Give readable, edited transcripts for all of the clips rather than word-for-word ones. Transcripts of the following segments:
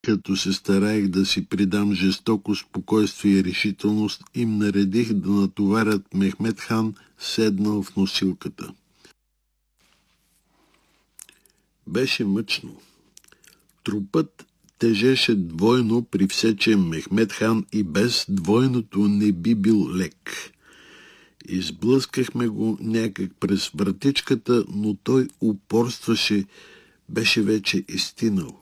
Като се стараех да си придам жестоко спокойствие и решителност, им наредих да натоварят Мехмед хан, седнал в носилката. Беше мъчно. Трупът тежеше двойно, при все, че Мехмед хан и без двойното не би бил лек. Изблъскахме го някак през вратичката, но той упорстваше, беше вече изстинал.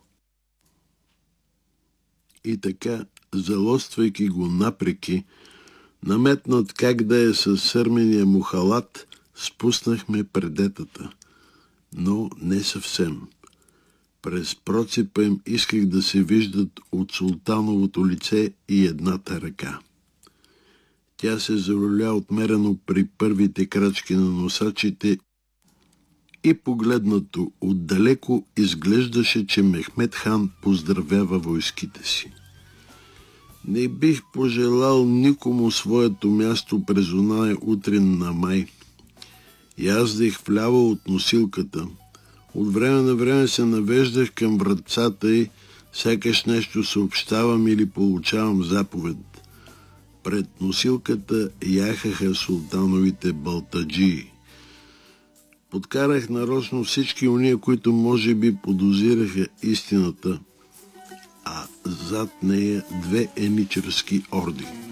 И така, залоствайки го напреки, наметнат как да е със сърмения му халат, спуснахме предетата. Но не съвсем. През процепа им исках да се виждат от султановото лице и едната ръка. Тя се зароля отмерено при първите крачки на носачите и погледнато отдалеко изглеждаше, че Мехмед хан поздравява войските си. Не бих пожелал никому своето място през оная утрин на май. Яздех вляво от носилката. От време на време се навеждах към вратцата и сякаш нещо съобщавам или получавам заповед. Пред носилката яхаха султановите балтаджии. Подкарах нарочно всички уния, които може би подозираха истината, а зад нея две еничарски орди.